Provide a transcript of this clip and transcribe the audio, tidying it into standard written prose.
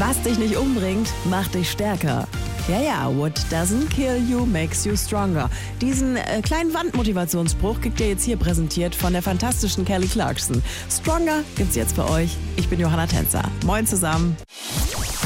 Was dich nicht umbringt, macht dich stärker. Ja, what doesn't kill you makes you stronger. Diesen kleinen Wandmotivationsspruch kriegt ihr jetzt hier präsentiert von der fantastischen Kelly Clarkson. Stronger gibt's jetzt für euch. Ich bin Johanna Tänzer. Moin zusammen.